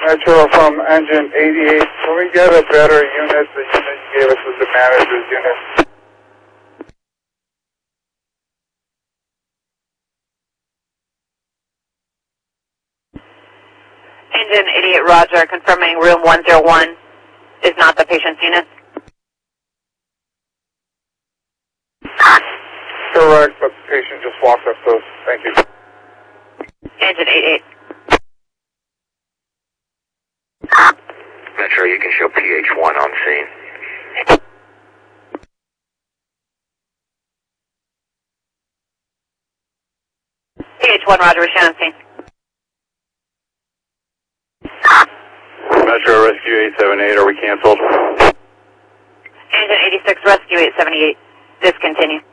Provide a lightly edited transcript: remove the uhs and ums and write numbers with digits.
Metro from engine 88. Can we get a better unit? The unit you gave us was the manager's unit. Engine 88, Roger, confirming room 101 is not the patient's unit. Correct, but the patient just walked up to us. Thank you. Engine 88. Metro, you can show PH1 on scene. PH1, Roger, we're showing scene. Metro Rescue 878, are we canceled? Engine 86, Rescue 878, discontinue.